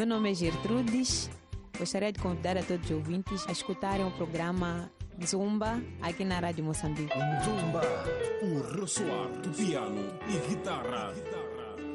Meu nome é Gertrudes. Gostaria de convidar a todos os ouvintes a escutarem o programa Zumba aqui na Rádio Moçambique. Zumba, o ressoar do piano e guitarra